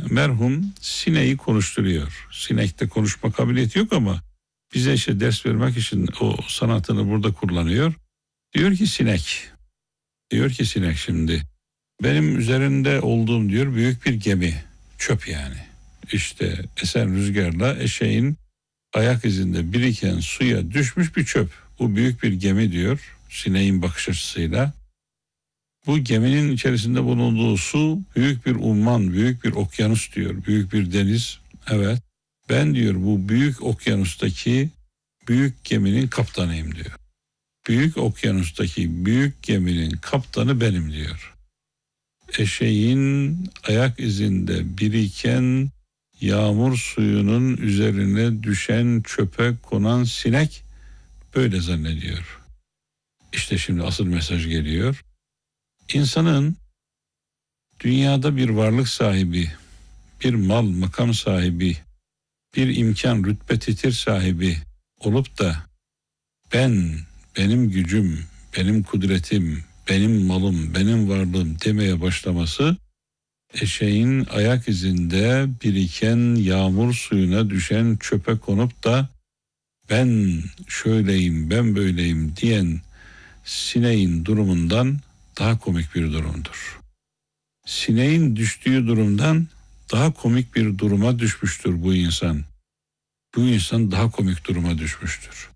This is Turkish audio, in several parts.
merhum sineği konuşturuyor. Sinekte konuşma kabiliyeti yok ama bize işte ders vermek için o sanatını burada kullanıyor. Diyor ki sinek şimdi benim üzerinde olduğum diyor büyük bir gemi, çöp yani. İşte esen rüzgarla eşeğin ayak izinde biriken suya düşmüş bir çöp. Bu büyük bir gemi diyor sineğin bakış açısıyla. Bu geminin içerisinde bulunduğu su büyük bir umman, büyük bir okyanus diyor, büyük bir deniz. Evet, ben diyor bu büyük okyanustaki büyük geminin kaptanıyım diyor. Büyük okyanustaki büyük geminin kaptanı benim diyor. Eşeğin ayak izinde biriken yağmur suyunun üzerine düşen çöpe konan sinek böyle zannediyor. İşte şimdi asıl mesaj geliyor. İnsanın dünyada bir varlık sahibi, bir mal, makam sahibi, bir imkan, rütbe, titir sahibi olup da benim gücüm, benim kudretim, benim malım, benim varlığım demeye başlaması eşeğin ayak izinde biriken yağmur suyuna düşen çöpe konup da ben şöyleyim, ben böyleyim diyen sineğin durumundan daha komik bir durumdur. Sineğin düştüğü durumdan daha komik bir duruma düşmüştür bu insan. Bu insan daha komik duruma düşmüştür.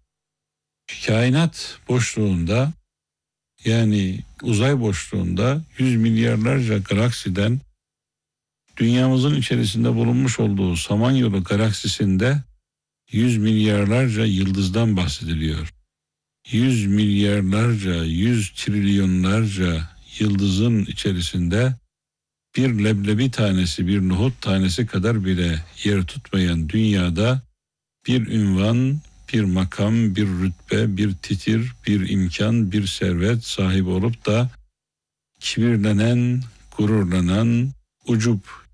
Kainat boşluğunda yani uzay boşluğunda 100 milyarlarca galaksiden dünyamızın içerisinde bulunmuş olduğu Samanyolu galaksisinde 100 milyarlarca yıldızdan bahsediliyor. 100 milyarlarca, 100 trilyonlarca yıldızın içerisinde bir leblebi tanesi, bir nohut tanesi kadar bile yer tutmayan dünyada bir ünvan, bir makam, bir rütbe, bir titir, bir imkan, bir servet sahibi olup da kibirlenen, gururlanan, ucup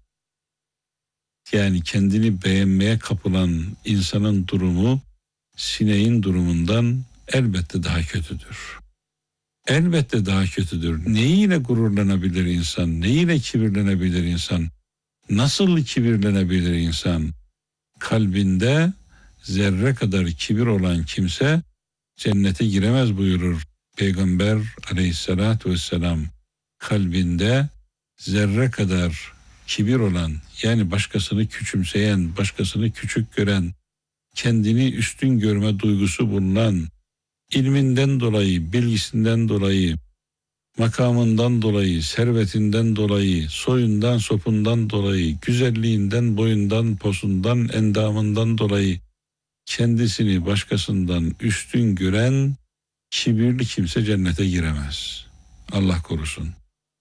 yani kendini beğenmeye kapılan insanın durumu sineğin durumundan elbette daha kötüdür. Elbette daha kötüdür. Neyiyle gururlanabilir insan? Neyiyle kibirlenebilir insan? Nasıl kibirlenebilir insan? Kalbinde zerre kadar kibir olan kimse cennete giremez buyurur Peygamber aleyhissalatü vesselam. Kalbinde zerre kadar kibir olan yani başkasını küçümseyen, başkasını küçük gören, kendini üstün görme duygusu bulunan, ilminden dolayı, bilgisinden dolayı, makamından dolayı, servetinden dolayı, soyundan, sopundan dolayı, güzelliğinden, boyundan, posundan, endamından dolayı kendisini başkasından üstün gören kibirli kimse cennete giremez. Allah korusun.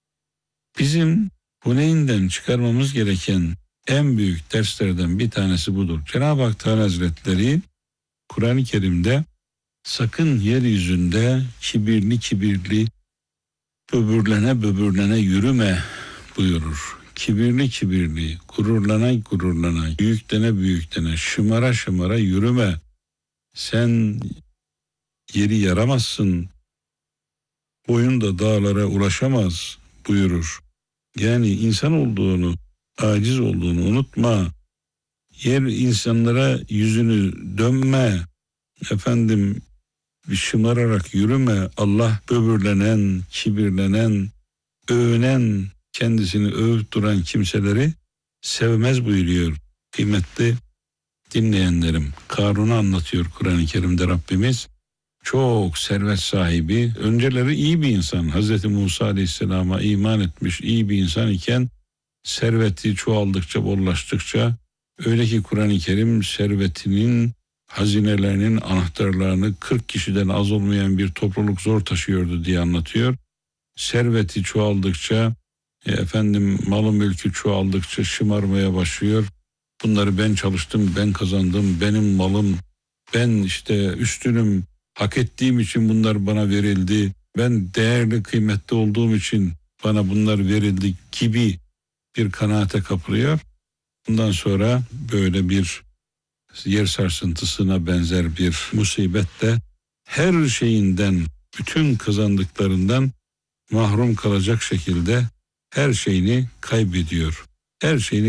Bizim Huneyn'den çıkarmamız gereken en büyük derslerden bir tanesi budur. Cenab-ı Hak Teala Hazretleri Kur'an-ı Kerim'de sakın yeryüzünde kibirli böbürlene yürüme buyurur. Kibirli gururlana büyüklene şımara yürüme. Sen yeri yaramazsın. Boyun da dağlara ulaşamaz buyurur. Yani insan olduğunu, aciz olduğunu unutma. Yer insanlara yüzünü dönme. Bir şımararak yürüme. Allah böbürlenen, kibirlenen, övünen, kendisini övüp duran kimseleri sevmez buyuruyor. Kıymetli dinleyenlerim, Karun'u anlatıyor Kur'an-ı Kerim'de Rabbimiz. Çok servet sahibi, önceleri iyi bir insan. Hazreti Musa Aleyhisselam'a iman etmiş iyi bir insan iken serveti çoğaldıkça, bollaştıkça öyle ki Kur'an-ı Kerim servetinin, hazinelerinin anahtarlarını 40 kişiden az olmayan bir topluluk zor taşıyordu diye anlatıyor. Serveti çoğaldıkça, malı mülkü çoğaldıkça şımarmaya başlıyor. Bunları ben çalıştım, ben kazandım, benim malım, ben işte üstünüm, hak ettiğim için bunlar bana verildi, ben değerli, kıymetli olduğum için bana bunlar verildi gibi bir kanaate kapılıyor. Bundan sonra böyle bir yer sarsıntısına benzer bir musibette her şeyinden, bütün kazandıklarından mahrum kalacak şekilde her şeyini kaybediyor. Her şeyini